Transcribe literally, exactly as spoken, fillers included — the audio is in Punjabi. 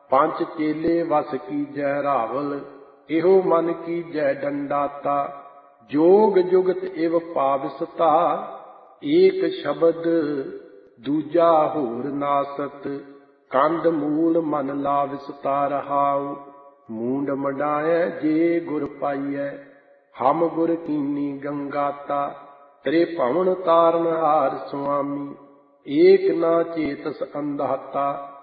ਪੰਜ ਚੇਲੇ ਵਸ ਕੀਜੈ ਰਾਵਲ, ਇਹੋ ਮਨ ਕੀਜੈ ਡੰਡਾਤਾ। ਜੋਗ ਜੁਗਤ ਇਵ ਪਾਵਿਸਤਾ, ਏਕ ਸ਼ਬਦ ਦੂਜਾ ਹੋਰ ਨਾਸਤ। ਕੰਦ ਮੂਲ ਮਨ ਲਾਵਿਸਤਾ ਰਹਾਉ, ਮੂੰਡ ਮਡਾਇਐ ਜੇ ਗੁਰ ਪਾਈਐ। ਹਮ ਗੁਰ ਕੀਨੀ ਗੰਗਾਤਾ, ਤ੍ਰੇ ਭਵਨ ਤਾਰਨ ਹਾਰ ਸੁਆਮੀ। ਏਕ ਨਾ ਚੇਤਸ ਅੰਧਾਤਾ,